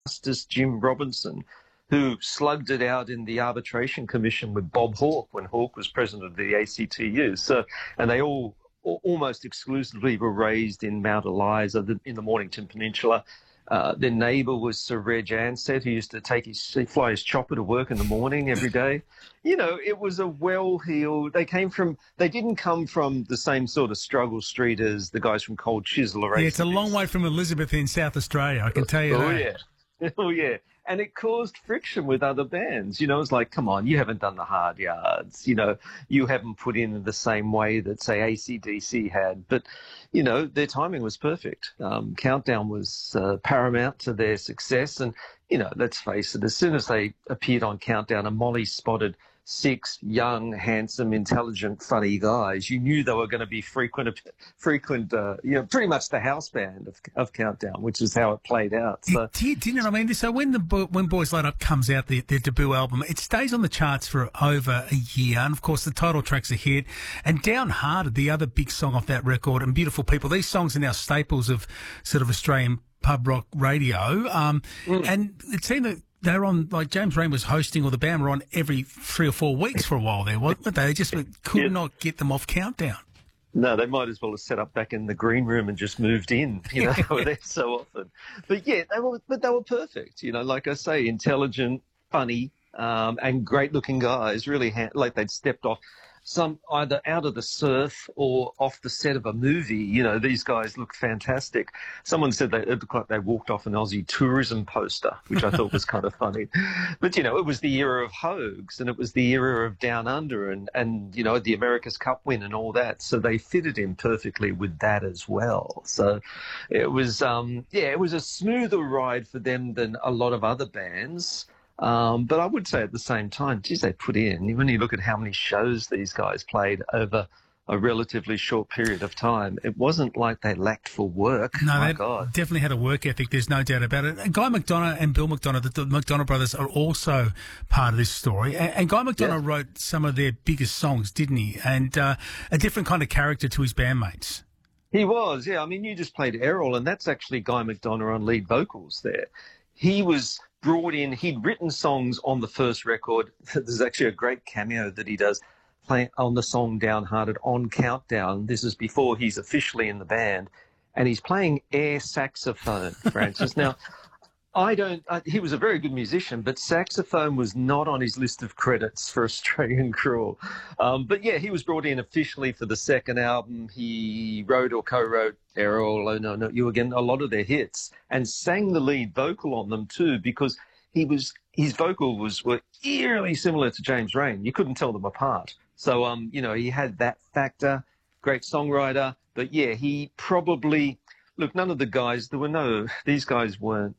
Justice Jim Robinson, who slugged it out in the arbitration commission with Bob Hawke when Hawke was president of the ACTU. So, and they all almost exclusively were raised in Mount Eliza in the Mornington Peninsula. Their neighbour was Sir Reg Ansett, who used to fly his chopper to work in the morning every day. You know, it was a well-heeled. They didn't come from the same sort of struggle street as the guys from Cold Chisel or Yeah, it's a long way from Elizabeth in South Australia, I can tell you that. Yeah. Oh, yeah. And it caused friction with other bands. You know, it's like, come on, you haven't done the hard yards. You know, you haven't put in the same way that, say, AC/DC had. But, you know, their timing was perfect. Countdown was paramount to their success. And, you know, let's face it, as soon as they appeared on Countdown and Molly spotted 6 young, handsome, intelligent, funny guys, you knew they were going to be frequent, you know, pretty much the house band of Countdown, which is how it played out. So, didn't it? I mean, so when Boys Light Up comes out, their debut album, it stays on the charts for over a year, and of course the title track's a hit. And Downhearted, the other big song off that record, and Beautiful People, these songs are now staples of sort of Australian pub rock radio. And it seemed that they were on, like James Rain was hosting, or the band were on every 3 or 4 weeks for a while there, weren't they? They just could not get them off Countdown. No, they might as well have set up back in the green room and just moved in. You know, they were there so often. But yeah, they were perfect. You know, like I say, intelligent, funny, and great-looking guys. Really, like they'd stepped off either out of the surf or off the set of a movie. You know, these guys look fantastic. Someone said it looked like they walked off an Aussie tourism poster, which I thought was kind of funny. But, you know, it was the era of Hoags, and it was the era of Down Under and you know, the America's Cup win and all that. So they fitted in perfectly with that as well. So it was, it was a smoother ride for them than a lot of other bands. But I would say at the same time, geez, they put in, when you look at how many shows these guys played over a relatively short period of time, it wasn't like they lacked for work. No, My they God. definitely had a work ethic. There's no doubt about it. And Guy McDonough and Bill McDonough, the McDonough brothers, are also part of this story. And Guy McDonough wrote some of their biggest songs, didn't he? And a different kind of character to his bandmates. He was, yeah. I mean, you just played Errol, and that's actually Guy McDonough on lead vocals there. He was brought in, he'd written songs on the first record. There's actually a great cameo that he does playing on the song Downhearted on Countdown. This is before he's officially in the band, and he's playing air saxophone, Francis. Now, he was a very good musician, but saxophone was not on his list of credits for Australian Cruel. But yeah, he was brought in officially for the second album. He wrote or co-wrote Errol, Oh No, Not You Again, a lot of their hits, and sang the lead vocal on them too, because his vocals were eerily similar to James Rain. You couldn't tell them apart. So, you know, he had that factor, great songwriter, but yeah, he probably... Look, none of the guys, these guys weren't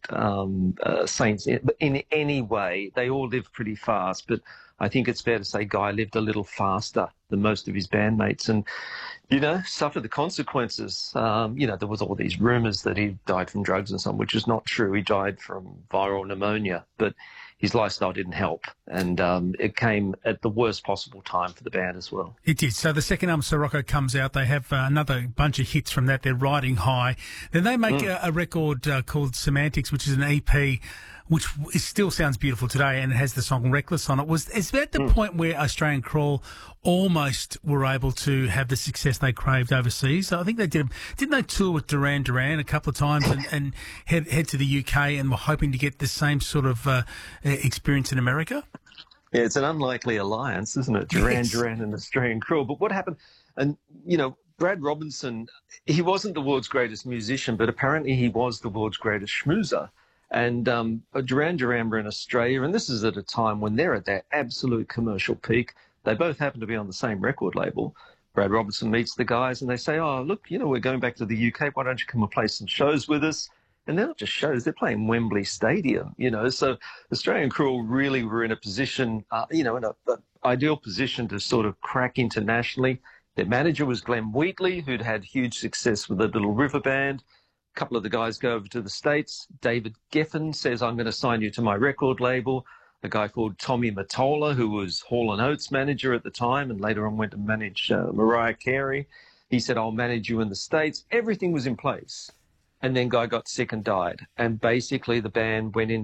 saints in any way. They all lived pretty fast, but I think it's fair to say Guy lived a little faster than most of his bandmates and, you know, suffered the consequences. You know, there was all these rumours that he died from drugs and something, which is not true. He died from viral pneumonia, but his lifestyle didn't help, and it came at the worst possible time for the band as well. It did. So the second album, Sirocco, comes out. They have another bunch of hits from that. They're riding high. Then they make a record called Semantics, which is an EP, which still sounds beautiful today, and it has the song Reckless on it. Is that the point where Australian Crawl almost were able to have the success they craved overseas? So I think they didn't they tour with Duran Duran a couple of times and head to the UK and were hoping to get the same sort of experience in America? Yeah, it's an unlikely alliance, isn't it? Duran Duran and Australian Cruel. But what happened, and, you know, Brad Robinson, he wasn't the world's greatest musician, but apparently he was the world's greatest schmoozer. And Duran Duran were in Australia, and this is at a time when they're at their absolute commercial peak. They both happen to be on the same record label. Brad Robinson meets the guys, and they say, oh, look, you know, we're going back to the UK. Why don't you come and play some shows with us? And they're not just shows, they're playing Wembley Stadium, you know. So Australian Cruel really were in a position, you know, in an ideal position to sort of crack internationally. Their manager was Glenn Wheatley, who'd had huge success with the Little River Band. A couple of the guys go over to the States. David Geffen says, I'm going to sign you to my record label. A guy called Tommy Mottola, who was Hall & Oates manager at the time and later on went to manage Mariah Carey. He said, I'll manage you in the States. Everything was in place. and then Guy got sick and died. And basically the band went in